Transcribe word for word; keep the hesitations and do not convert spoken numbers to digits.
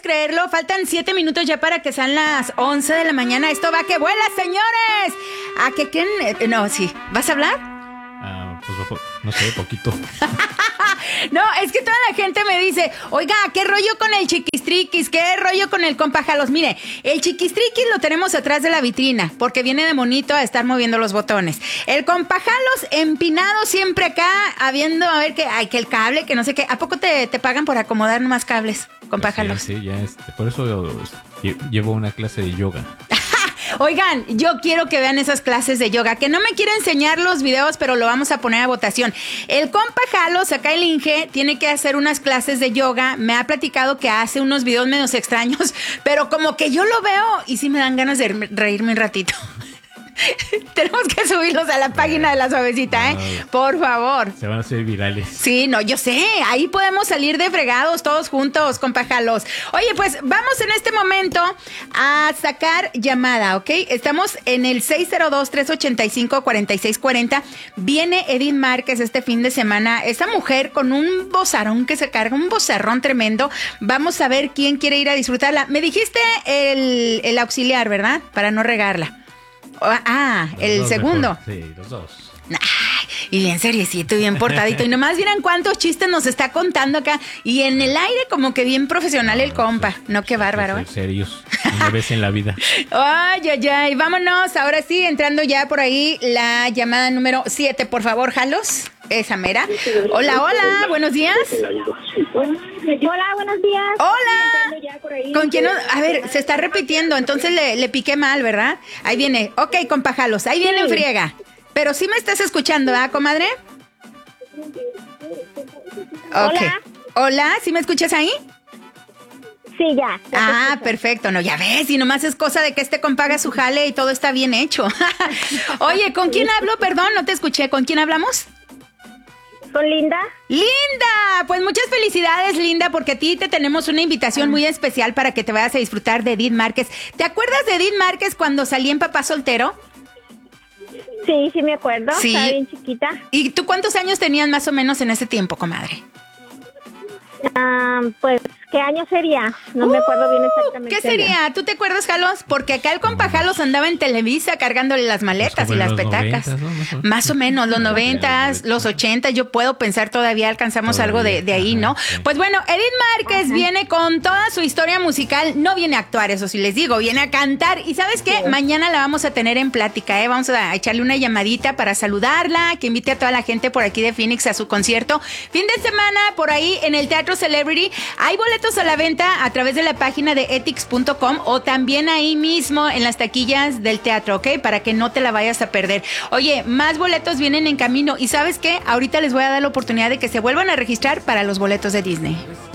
creerlo? Faltan siete minutos ya para que sean las once de la mañana. Esto va que vuela, señores. ¿A qué creen? No, sí. ¿Vas a hablar? Ah, pues no sé, poquito. No, es que toda la gente me dice, oiga, ¿qué rollo con el chiquistriquis? ¿Qué rollo con el compajalos? Mire, el chiquistriquis lo tenemos atrás de la vitrina, porque viene de monito a estar moviendo los botones. El compajalos empinado siempre acá, habiendo, a ver, que, ay, que el cable, que no sé qué. ¿A poco te, te pagan por acomodar más cables, compajalos? Sí, sí, ya, este, por eso llevo una clase de yoga. Oigan, yo quiero que vean esas clases de yoga, que no me quiero enseñar los videos, pero lo vamos a poner a votación. El compa Jalos, acá el Inge, tiene que hacer unas clases de yoga. Me ha platicado que hace unos videos menos extraños, pero como que yo lo veo y sí me dan ganas de reírme un ratito. Tenemos que subirlos a la página de La Suavecita, ¿eh? Por favor. Se van a hacer virales. Sí, no, yo sé. Ahí podemos salir de fregados todos juntos, compajalos. Oye, pues vamos en este momento a sacar llamada, ¿ok? Estamos en el seis cero dos, tres ocho cinco, cuatro seis cuatro cero. Viene Edith Márquez este fin de semana. Esa mujer con un vozarrón que se carga, un vozarrón tremendo. Vamos a ver quién quiere ir a disfrutarla. Me dijiste el, el auxiliar, ¿verdad? Para no regarla. Ah, los el segundo. Mejor. Sí, los dos. Ay, y bien seriecito, bien portadito. Y nomás vieran cuántos chistes nos está contando acá. Y en el aire como que bien profesional no, el compa. Sí, no, qué bárbaro. Serios. Una vez en la vida. Ay, ay, ay. Vámonos. Ahora sí, entrando ya por ahí la llamada número siete. Por favor, Jalos. Esa mera. Hola, hola. Buenos días. Hola, buenos días. Hola. ¿Con quién? A ver, se está repitiendo, entonces le, le piqué mal, ¿verdad? Ahí viene. Ok, compa Jalos, ahí viene en friega. Pero sí me estás escuchando, ¿ah, comadre? Ok. Hola. Hola, ¿sí me escuchas ahí? Sí, ya. Ah, perfecto. No, ya ves, y nomás es cosa de que este compa haga su jale y todo está bien hecho. Oye, ¿con quién hablo? Perdón, no te escuché. ¿Con quién hablamos? ¿Con Linda? ¡Linda! Pues muchas felicidades, Linda, porque a ti te tenemos una invitación muy especial para que te vayas a disfrutar de Edith Márquez. ¿Te acuerdas de Edith Márquez cuando salí en Papá Soltero? Sí, sí me acuerdo. Sí. Estaba bien chiquita. ¿Y tú cuántos años tenías más o menos en ese tiempo, comadre? Ah, pues, ¿qué año sería? No uh, me acuerdo bien exactamente. ¿Qué sería? ¿Tú te acuerdas, Jalos? Porque acá el compa Jalos andaba en Televisa cargándole las maletas pues y las petacas. noventas, ¿no? Más o menos, los noventas, los ochentas, yo puedo pensar todavía alcanzamos todavía, algo de, de ahí, ajá, ¿no? Sí. Pues bueno, Edith Márquez ajá. viene con toda su historia musical, no viene a actuar, eso sí les digo, viene a cantar. ¿Y sabes qué? Sí. Mañana la vamos a tener en plática, ¿eh? Vamos a echarle una llamadita para saludarla, que invite a toda la gente por aquí de Phoenix a su concierto. Fin de semana, por ahí en el Teatro Celebrity, hay boletos a la venta a través de la página de etix punto com o también ahí mismo en las taquillas del teatro, ¿ok? Para que no te la vayas a perder. Oye, más boletos vienen en camino y ¿sabes qué? Ahorita les voy a dar la oportunidad de que se vuelvan a registrar para los boletos de Disney.